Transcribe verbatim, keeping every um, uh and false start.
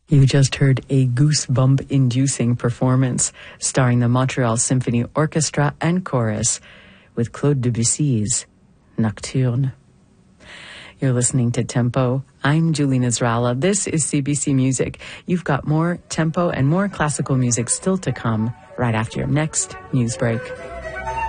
You just heard a goosebump-inducing performance starring the Montreal Symphony Orchestra and Chorus with Claude Debussy's Nocturne. You're listening to Tempo. I'm Julie Nasrallah. This is C B C Music. You've got more Tempo and more classical music still to come right after your next news break.